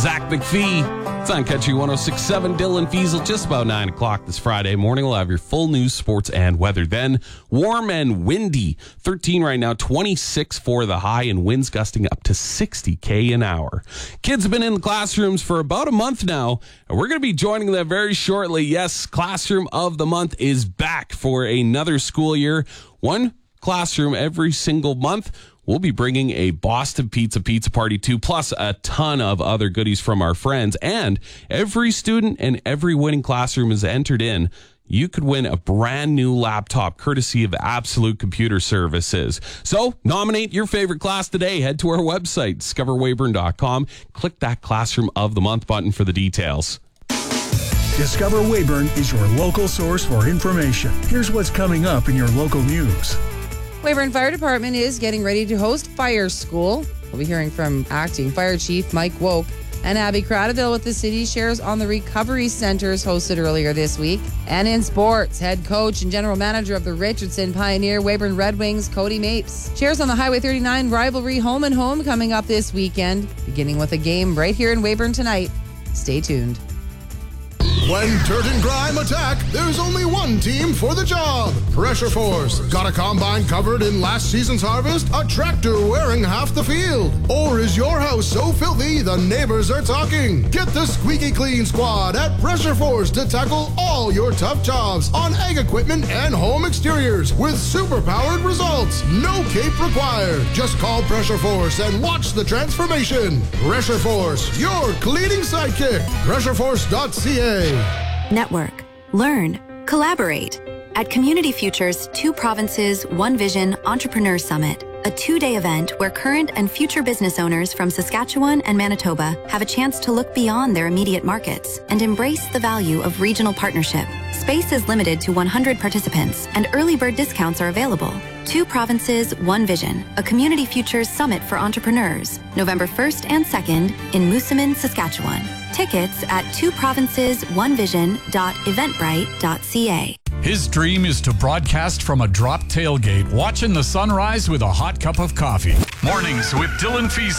Zach McPhee. It's on Country 106.7. Dylan Fiesel, just about 9 o'clock this Friday morning. We'll have your full news, sports, and weather then. Warm and windy. 13 right now, 26 for the high, and winds gusting up to 60 an hour. Kids have been in the classrooms for about a month now, and we're going to be joining them very shortly. Yes, Classroom of the Month is back for another school year. One classroom every single month. We'll be bringing a Boston Pizza party too, plus a ton of other goodies from our friends. And every student and every winning classroom is entered in. You could win a brand new laptop courtesy of Absolute Computer Services. So nominate your favorite class today. Head to our website, discoverweyburn.com. Click that Classroom of the Month button for the details. Discover Weyburn is your local source for information. Here's what's coming up in your local news. Weyburn Fire Department is getting ready to host Fire School. We'll be hearing from Acting Fire Chief Mike Woke and Abby Cradaville with the city shares on the recovery centers hosted earlier this week. And in sports, head coach and general manager of the Richardson Pioneer Weyburn Red Wings, Cody Mapes, shares on the Highway 39 rivalry home and home coming up this weekend, beginning with a game right here in Weyburn tonight. Stay tuned. When dirt and grime attack, there's only one team for the job. Pressure Force. Got a combine covered in last season's harvest? A tractor wearing half the field? Or is your house so filthy the neighbors are talking? Get the squeaky clean squad at Pressure Force to tackle all your tough jobs on ag equipment and home exteriors with super-powered results. No cape required. Just call Pressure Force and watch the transformation. Pressure Force, your cleaning sidekick. PressureForce.ca. Network, learn, collaborate. At Community Futures 2 Provinces, 1 Vision Entrepreneur Summit, a 2-day event where current and future business owners from Saskatchewan and Manitoba have a chance to look beyond their immediate markets and embrace the value of regional partnership. Space is limited to 100 participants and early bird discounts are available. 2 Provinces, 1 Vision, a Community Futures Summit for Entrepreneurs, November 1st and 2nd in Moosomin, Saskatchewan. Tickets at 2provinces1vision.eventbrite.ca. His dream is to broadcast from a drop tailgate, watching the sunrise with a hot cup of coffee. Mornings with Dylan Fiesel.